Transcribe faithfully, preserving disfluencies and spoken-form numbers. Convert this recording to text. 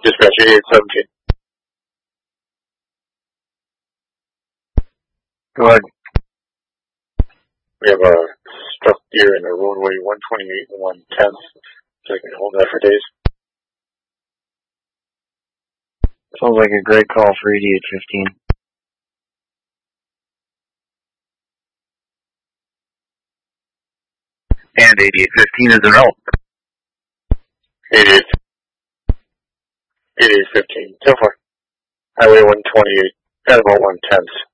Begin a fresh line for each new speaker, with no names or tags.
Dispatch eighty-eight seventeen.
Go ahead.
We have a struck deer in the roadway one twenty-eight and one tenth. So I can hold that for days.
Sounds like a great call for eighty-eight fifteen. And eighty-eight fifteen is a no.
eighty-eight. eighty-eight fifteen. ten four. Highway one twenty-eight at about one tenth.